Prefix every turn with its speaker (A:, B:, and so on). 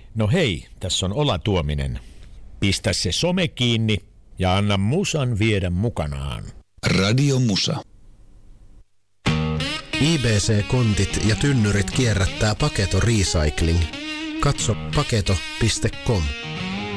A: No hei, tässä on Ola Tuominen. Pistä se some kiinni ja anna musan viedä mukanaan.
B: Radio Musa.
C: IBC-kontit ja tynnyrit kierrättää Paketo Recycling. Katso paketo.com.